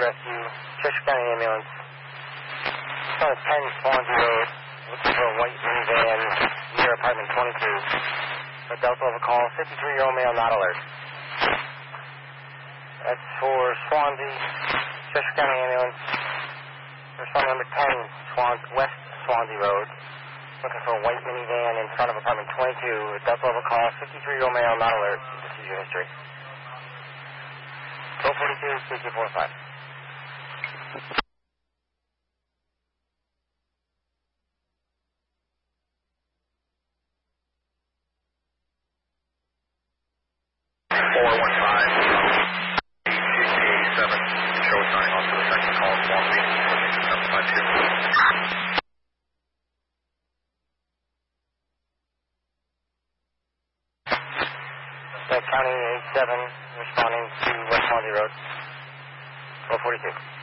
rescue, Cheshire County Ambulance. It's on 10 Swansea Road, looking for a white minivan near apartment 22. A Delta of a call, 53-year-old male not alert. That's for Swansea, Cheshire County Ambulance. Responding number 10, West Swansea Road. Looking for a white minivan in front of apartment 22. A Delta of a call, 53-year-old male not alert. This is your history. 1242, CQ45. County 87, responding to West Swansea Road, 1242.